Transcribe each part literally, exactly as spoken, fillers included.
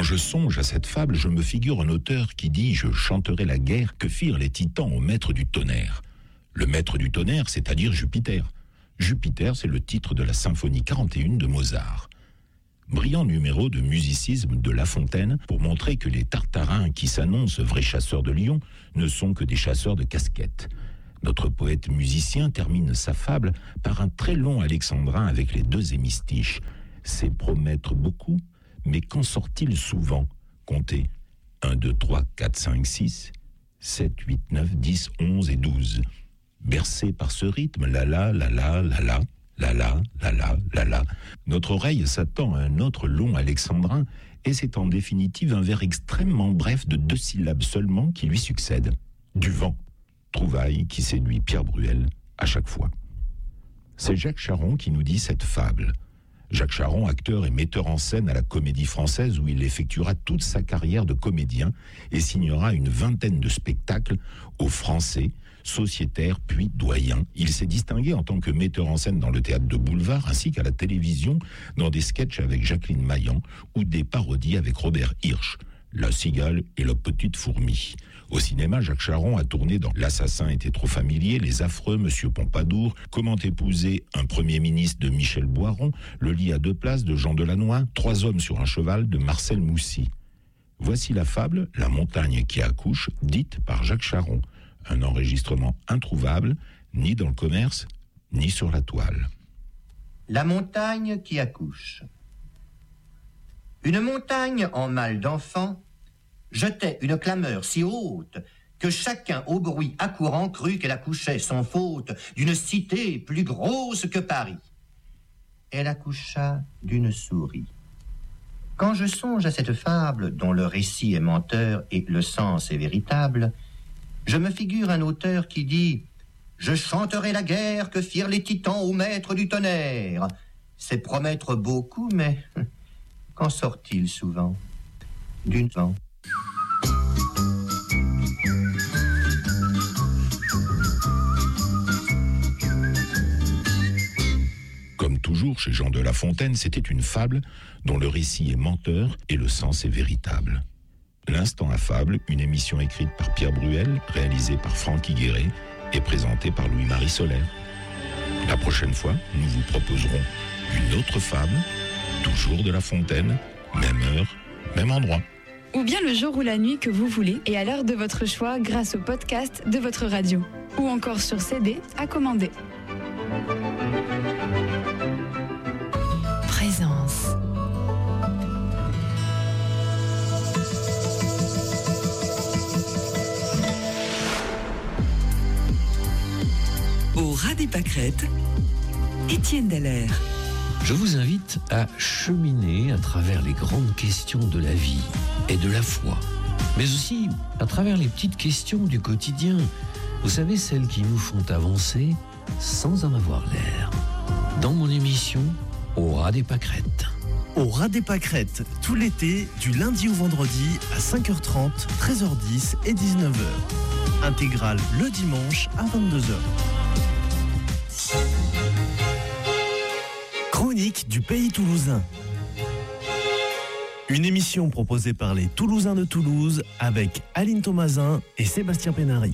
Quand je songe à cette fable, je me figure un auteur qui dit « Je chanterai la guerre que firent les titans au maître du tonnerre ». Le maître du tonnerre, c'est-à-dire Jupiter. Jupiter, c'est le titre de la symphonie quarante et un de Mozart. Brillant numéro de musicisme de La Fontaine pour montrer que les Tartarins qui s'annoncent vrais chasseurs de lions ne sont que des chasseurs de casquettes. Notre poète musicien termine sa fable par un très long alexandrin avec les deux hémistiches. C'est promettre beaucoup, mais qu'en sort-il souvent ? Comptez un, deux, trois, quatre, cinq, six, sept, huit, neuf, dix, onze et douze. Bercé par ce rythme, la la, la la, la la, la la, la la, la la, notre oreille s'attend à un autre long alexandrin, et c'est en définitive un vers extrêmement bref de deux syllabes seulement qui lui succède. Du vent, trouvaille qui séduit Pierre Bruel à chaque fois. C'est Jacques Charron qui nous dit cette fable. Jacques Charron, acteur et metteur en scène à la Comédie Française où il effectuera toute sa carrière de comédien et signera une vingtaine de spectacles aux Français, sociétaire puis doyen. Il s'est distingué en tant que metteur en scène dans le théâtre de boulevard ainsi qu'à la télévision dans des sketchs avec Jacqueline Maillan ou des parodies avec Robert Hirsch, La cigale et la petite fourmi. Au cinéma, Jacques Charron a tourné dans L'assassin était trop familier, Les affreux, Monsieur Pompadour, Comment épouser un premier ministre de Michel Boiron, Le lit à deux places de Jean Delannoy, Trois hommes sur un cheval de Marcel Moussy. Voici la fable La montagne qui accouche, dite par Jacques Charron. Un enregistrement introuvable, ni dans le commerce, ni sur la toile. La montagne qui accouche. Une montagne en mal d'enfant jetait une clameur si haute que chacun au bruit accourant crut qu'elle accouchait sans faute d'une cité plus grosse que Paris. Elle accoucha d'une souris. Quand je songe à cette fable dont le récit est menteur et le sens est véritable, je me figure un auteur qui dit « Je chanterai la guerre que firent les titans au maître du tonnerre ». C'est promettre beaucoup, mais qu'en sort-il souvent ? D'une vent. Comme toujours chez Jean de La Fontaine, c'était une fable dont le récit est menteur et le sens est véritable. L'Instant à fable, une émission écrite par Pierre Bruel, réalisée par Franck Higueret et présentée par Louis-Marie Solaire. La prochaine fois, nous vous proposerons une autre fable, toujours de La Fontaine, même heure, même endroit. Ou bien le jour ou la nuit que vous voulez et à l'heure de votre choix grâce au podcast de votre radio. Ou encore sur C D à commander. Présence. Au ras des pâquerettes, Étienne Dallaire. Je vous invite à cheminer à travers les grandes questions de la vie et de la foi, mais aussi à travers les petites questions du quotidien. Vous savez, celles qui nous font avancer sans en avoir l'air. Dans mon émission, Au ras des pâquerettes. Au ras des pâquerettes, tout l'été, du lundi au vendredi à cinq heures trente, treize heures dix et dix-neuf heures. Intégrale le dimanche à vingt-deux heures. Chronique du pays toulousain. Une émission proposée par les Toulousains de Toulouse avec Aline Thomasin et Sébastien Pénary.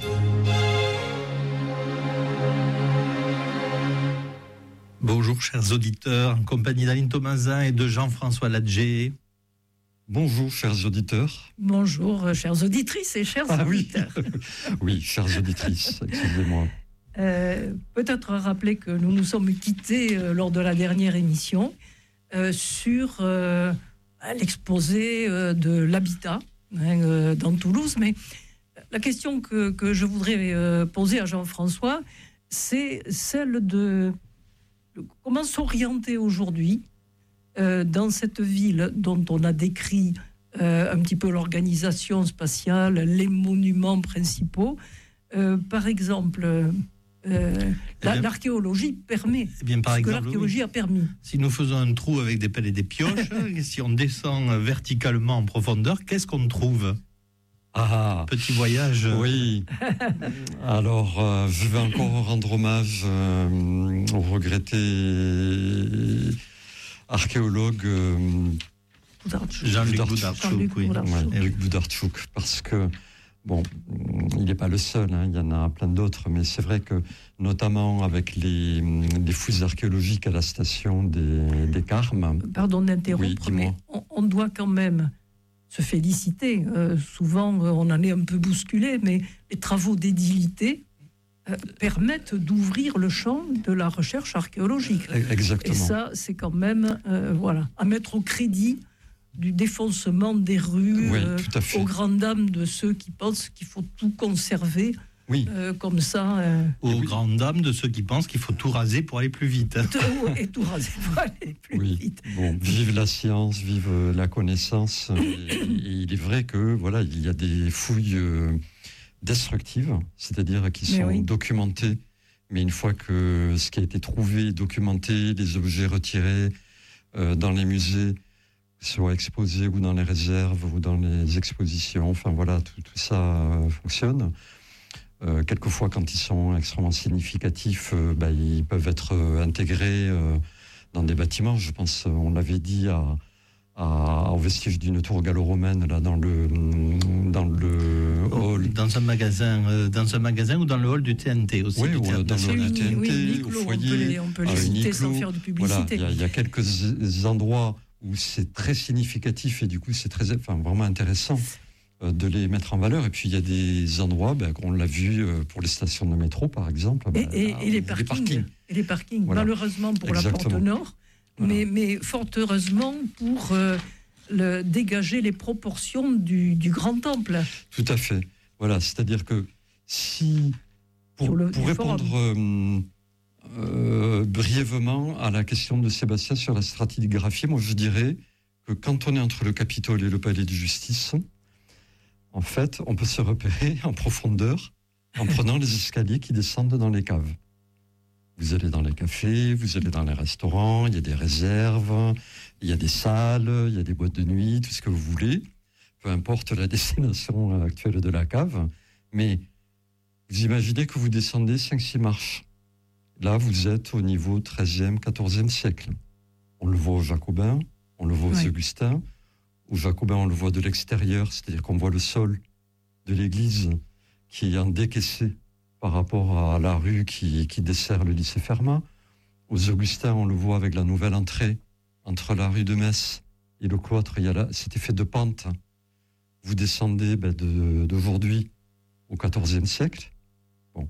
Bonjour chers auditeurs, en compagnie d'Aline Thomasin et de Jean-François Ladger. Bonjour chers auditeurs. Bonjour chères auditrices et chers ah, auditeurs. Oui. oui, chères auditrices, excusez-moi. Euh, peut-être rappeler que nous nous sommes quittés euh, lors de la dernière émission euh, sur euh, l'exposé euh, de l'habitat hein, euh, dans Toulouse. Mais la question que, que je voudrais euh, poser à Jean-François, c'est celle de, de comment s'orienter aujourd'hui euh, dans cette ville dont on a décrit euh, un petit peu l'organisation spatiale, les monuments principaux. Euh, par exemple... Euh, eh bien, l'archéologie permet, eh bien, par ce exemple, que l'archéologie oui. a permis. Si nous faisons un trou avec des pelles et des pioches, si on descend verticalement en profondeur, qu'est-ce qu'on trouve ? Ah, petit voyage. Oui. Alors, euh, je vais encore rendre hommage euh, au regretté archéologue euh, Boudartchouk. Jean-Luc Boudartchouk, Boudartchouk, oui. Ouais, Eric Boudartchouk, parce que, bon, il n'est pas le seul, hein, il y en a plein d'autres, mais c'est vrai que, notamment avec les, les fouilles archéologiques à la station des, des Carmes... Pardon d'interrompre, oui, mais on, on doit quand même se féliciter. Euh, souvent, on en est un peu bousculé, mais les travaux d'édilité euh, permettent d'ouvrir le champ de la recherche archéologique. Exactement. Et ça, c'est quand même euh, voilà, à mettre au crédit du défoncement des rues, oui, euh, tout à fait. aux grandes dames de ceux qui pensent qu'il faut tout conserver. Oui. Euh, comme ça. Euh... Aux oui. grandes dames de ceux qui pensent qu'il faut tout raser pour aller plus vite. Et tout raser pour aller plus oui. vite. Bon, vive la science, vive la connaissance. Et, et il est vrai que voilà, il y a des fouilles destructives, c'est-à-dire qui sont oui. documentées. Mais une fois que ce qui a été trouvé, documenté, les objets retirés euh, dans les musées, soit exposés ou dans les réserves ou dans les expositions, enfin voilà, tout, tout ça euh, fonctionne. Euh, quelquefois, quand ils sont extrêmement significatifs, euh, bah, ils peuvent être euh, intégrés euh, dans des bâtiments. Je pense, on l'avait dit, à, à, au vestige d'une tour gallo-romaine, là, dans le, dans le hall. Dans un magasin, euh, dans un magasin ou dans le hall du T N T aussi. Oui, ou dans le hall du T N T, oui, au Niclot, foyer. On peut les, on peut les citer Niclot, sans faire de publicité. Voilà, il y, y a quelques endroits où c'est très significatif et du coup, c'est très, enfin, vraiment intéressant de les mettre en valeur. Et puis, il y a des endroits, ben, on l'a vu pour les stations de métro, par exemple. Et, ben, et, là, et les, parkings, parkings. Et les parkings, voilà. Malheureusement pour Exactement. La Porte Nord, voilà. mais, mais fort heureusement pour euh, le, dégager les proportions du, du Grand Temple. Tout à fait. Voilà, c'est-à-dire que si... Pour, le, pour répondre euh, euh, brièvement à la question de Sébastien sur la stratigraphie, moi, je dirais que quand on est entre le Capitole et le Palais de Justice... En fait, on peut se repérer en profondeur en prenant les escaliers qui descendent dans les caves. Vous allez dans les cafés, vous allez dans les restaurants, il y a des réserves, il y a des salles, il y a des boîtes de nuit, tout ce que vous voulez, peu importe la destination actuelle de la cave. Mais vous imaginez que vous descendez cinq six marches. Là, vous êtes au niveau treizième, quatorzième siècle. On le voit aux Jacobins, on le voit aux oui. Augustins. Aux Jacobins, on le voit de l'extérieur, c'est-à-dire qu'on voit le sol de l'église qui est en décaissé par rapport à la rue qui, qui dessert le lycée Fermat. Aux Augustins, on le voit avec la nouvelle entrée entre la rue de Metz et le cloître. Il y a là cet effet de pente. Vous descendez ben, de, d'aujourd'hui au quatorzième siècle. Bon.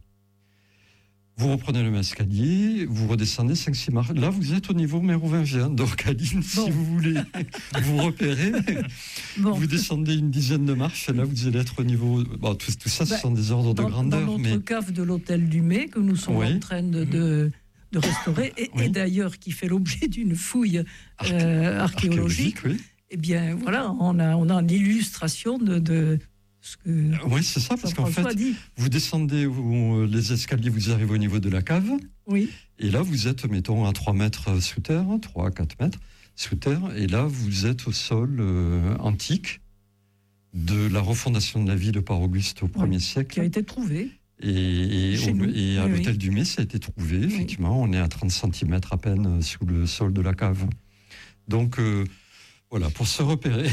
Vous reprenez le même escalier, vous redescendez cinq six marches. Là, vous êtes au niveau mérovingien. Donc, Aline, bon. si vous voulez vous repérer, bon. vous descendez une dizaine de marches. Là, vous allez être au niveau... Bon, tout, tout ça, bah, ce sont des ordres dans, de grandeur. Dans notre mais... cave de l'hôtel du Mai, que nous sommes oui. en train de, de, de restaurer, et, oui. et d'ailleurs qui fait l'objet d'une fouille euh, archéologique, oui. eh bien, voilà, on a, on a une illustration de... de Ce que oui, c'est ça, parce qu'en fait, dit. vous descendez où, les escaliers, vous arrivez au niveau de la cave. Oui. Et là, vous êtes, mettons, à trois mètres sous terre, trois à quatre mètres sous terre. Et là, vous êtes au sol euh, antique de la refondation de la ville par Auguste au premier oui, siècle. Qui a été trouvé. Et, et, au, et à oui, l'hôtel oui. du Mai, ça a été trouvé, oui. effectivement. On est à trente centimètres à peine sous le sol de la cave. Donc... Euh, Voilà, pour se repérer,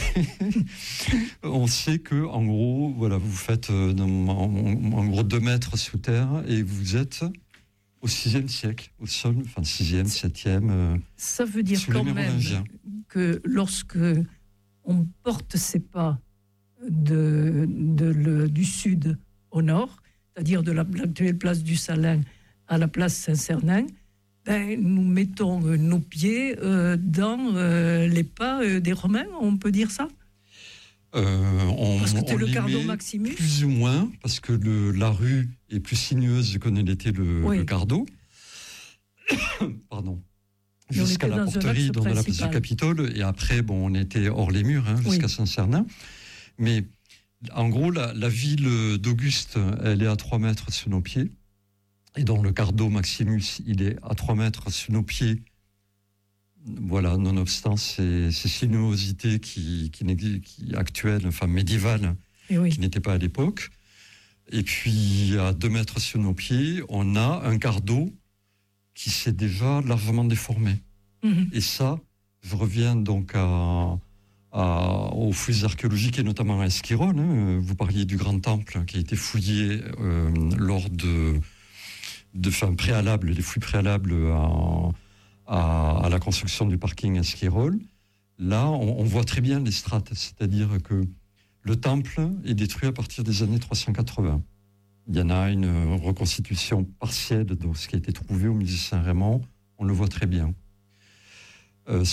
on sait que, en gros, voilà, vous faites euh, en, en gros deux mètres sous terre et vous êtes au sixième siècle, au sol, enfin sixième, septième. Euh, Ça veut dire quand même que lorsque on porte ses pas de, de le, du sud au nord, c'est-à-dire de la, l'actuelle place du Salin à la place Saint-Cernin, ben, nous mettons euh, nos pieds euh, dans euh, les pas euh, des Romains, on peut dire ça euh, on, Parce que on le les Cardo met Maximus plus ou moins, parce que le, la rue est plus sinueuse que ne l'était le, oui. le Cardo. Pardon. Jusqu'à la porterie, dans la place du Capitole, et après, bon, on était hors les murs, hein, jusqu'à oui. Saint-Cernin. Mais en gros, la, la ville d'Auguste, elle est à trois mètres sous nos pieds. Et dans le Cardo Maximus, il est à trois mètres sous nos pieds. Voilà, nonobstant ces, ces sinuosités qui, qui, qui actuelles, enfin médiévales, oui. qui n'étaient pas à l'époque. Et puis, à deux mètres sous nos pieds, on a un Cardo qui s'est déjà largement déformé. Mmh. Et ça, je reviens donc à, à, aux fouilles archéologiques et notamment à Esquirol. Hein. Vous parliez du Grand Temple qui a été fouillé euh, lors de, de fin préalables, les fouilles préalables à, à, à la construction du parking à Esquirol. Là, on, on voit très bien les strates, c'est-à-dire que le temple est détruit à partir des années trois cent quatre-vingts. Il y en a une reconstitution partielle de ce qui a été trouvé au musée Saint-Raymond, on le voit très bien. Euh,